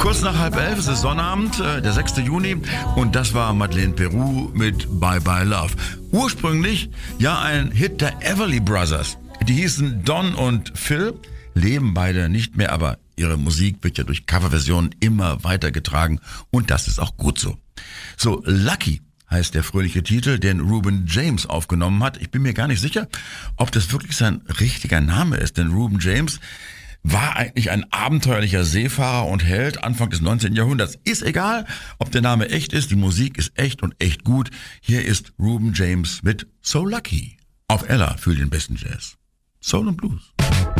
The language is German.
Kurz nach 10:30, es ist Sonnabend, der 6. Juni und das war Madeleine Peru mit Bye Bye Love. Ursprünglich ja ein Hit der Everly Brothers. Die hießen Don und Phil, leben beide nicht mehr, aber ihre Musik wird ja durch Coverversionen immer weitergetragen und das ist auch gut so. So, Lucky heißt der fröhliche Titel, den Reuben James aufgenommen hat. Ich bin mir gar nicht sicher, ob das wirklich sein richtiger Name ist, denn Reuben James war eigentlich ein abenteuerlicher Seefahrer und Held Anfang des 19. Jahrhunderts. Ist egal, ob der Name echt ist, die Musik ist echt und echt gut. Hier ist Reuben James mit So Lucky. Auf Ella für den besten Jazz. Soul und Blues.